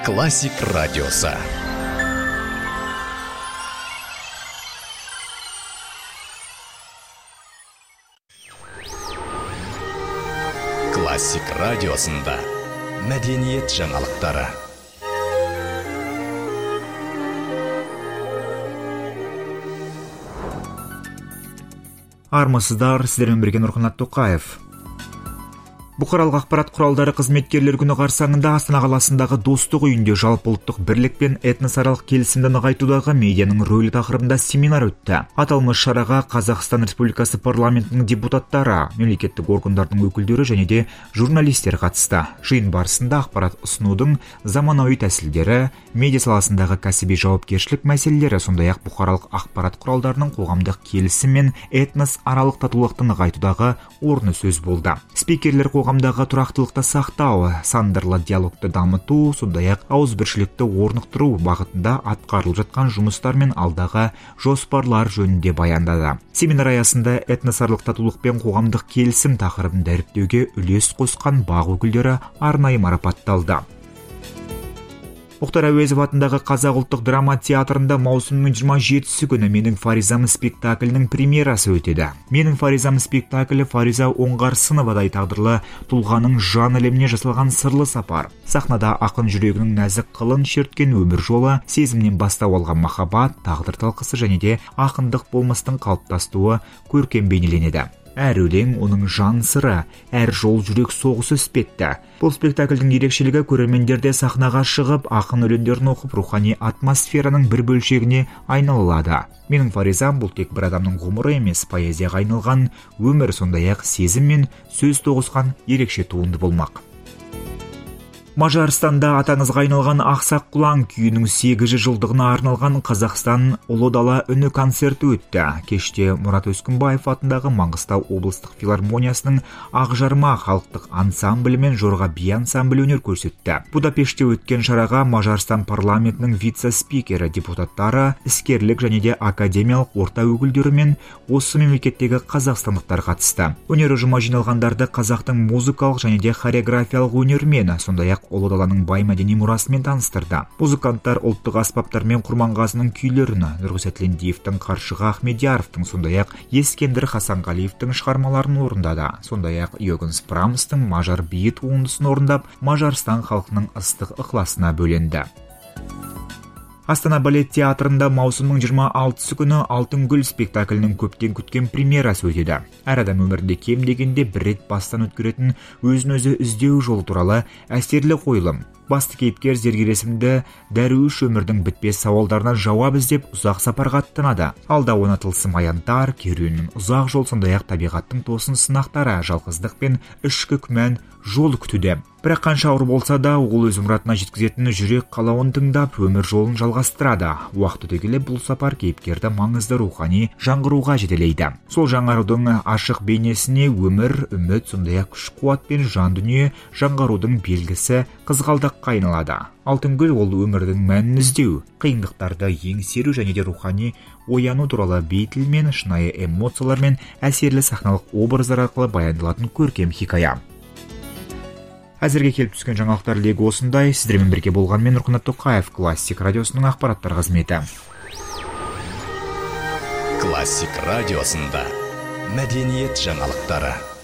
Классик радиосы. Классик радиосында мәдениет жаңалықтары. Армысыздар, сіздермен бірге Нұрқанат Тоқаев. Бұқаралық ақпарат құралдары қызметкерлер күні қарсаңында Астана қаласындағы Достық үйінде жалпыұлттық бірлік пен этносаралық келісімді нығайтудағы медианың рөлі тақырыбында семинар өтті. Аталмыш шараға Қазақстан Республикасы парламентінің депутаттары, мемлекеттік органдардың өкілдері және де журналистер қатысты. Жиын барысында ақпарат ұсынудың заманауи тәсілдері, медиа саласындағы кәсіби жауапкершілік мәселелері, сондай-ақ бұқаралық ақпарат құралдарының қоғамдық келісім мен этносаралық татулықты нығайтудағы орны сөз болды. Спикерлер қоғамдағы тұрақтылықты сақтау, сандарлы диалогты дамыту, сондай-ақ ауызбіршілікті орнықтыру бағытында атқарылып жатқан жұмыстар мен алдағы жоспарлар жөнінде баяндады. Семинар аясында этносаралық татулық пен қоғамдық келісім тақырыбын дәріптеуге үлес қосқан бақ өкілдері арнайы марапатталды. Мұхтар Әуезов атындағы Қазақ ұлттық драма театрында маусымның 27-сі күні «Менің Фаризам» спектаклінің премьерасы өтеді. «Менің Фаризам» спектаклі Фариза Оңғарсыновадай тағдырлы тұлғаның жан әлеміне жасалған сырлы сапар. Сахнада ақын жүрегінің нәзік қылын шерткен өмір жолы, сезімнен бастау алған махаббат, тағдыр талқысы және де ақындық болмыстың қалыптасуы көркем бейнеленеді. Әр өлең оның жан сыры, әр жол жүрек соғысы іспетті. Бұл спектакльдің ерекшелігі көрермендерде сахнаға шығып, ақын өлеңдерін оқып, рухани атмосфераның бір бөлшегіне айналады. «Менің Фаризам» бұл тек бір адамның ғұмыры емес, поэзияға айналған өмір, сондай-ақ сезім мен сөз тоғысқан ерекше туынды болмақ. Мажарстанда атаңызға айналған Ақсақ құлан күйінің 8 жылдығына арналған Қазақстан ұлы дала үні концерті өтті. Кеште Мұрат Өскінбаев атындағы Маңғыстау облыстық филармониясының Ақжарма халықтық ансамблі мен Жорға би ансамблі өнер көрсетті. Будапештте өткен шараға Мажарстан парламентінің вице-спикері, депутаттары, іскерлік және де академиялық орта өкілдері мен осы мемлекеттегі қазақстандықтар қатысты. Өнер ұжымы жиналғандарды қазақтың музыкалық және де хореографиялық өнерімен, сондай-ақ ұлы даланың бай мәдени мұрасымен таныстырды. Музыканттар ұлттық аспаптар мен Құрманғазының күйлерін, Нұрғисат Лендиевтің, Қаршыға Ахмедияровтың, сондай-ақ Ескендір Хасанғалиевтің шығармаларын орындады. Сондай-ақ Йоган Брамстың мажар биі туындысын орындап, Мажарстан халқының ыстық ықыласына бөленді. Астана балет театрында маусымның 26-сі күні «Алтын гүл» спектаклінің көптен күткен премьерасы өтеді. Әр адам өмірінде кем дегенде бір рет бастан өткеретін өзін-өзі іздеу жолы туралы әсерлі қойылым. Басты кейіпкер зергер есімді Дәруіш өмірдің бітпес сауалдарына жауап іздеп ұзақ сапарға аттанады. Алда оны тылсым аяндар, керуеннің ұзақ жол, сондай-ақ табиғаттың тосын сынақтары, жалғыздық пен ішкі күмән жол күтуде. Бірақ қанша ауыр болса да, ол өз мұратына жеткізетін жүрек қалауын тыңдап, өмір жолын жалғастырады. Уақыт өте келе бұл сапар кейіпкерді маңызды рухани жаңғыруға жетелейді. Сол жаңарудың ашық бейнесіне өмір, үміт, сондай-ақ күш-қуат пен жан дүние жаңғарудың белгісі қызғалдаққа айналады. Алтын гүл ол өмірдің мәнін іздеу, қиындықтарды еңсеру және де рухани ояну туралы бейтілмен, шынайы эмоциялар мен әсерлі сахналық образдар арқылы баяндалатын көркем хикая. Әзірге келіп түскен жаңалықтар легі осындай. Сіздермен бірге болған мен Нұрқанат Тоқаев, Классик радиосының ақпараттар қызметі. Классик радиосында мәдениет жаңалықтары.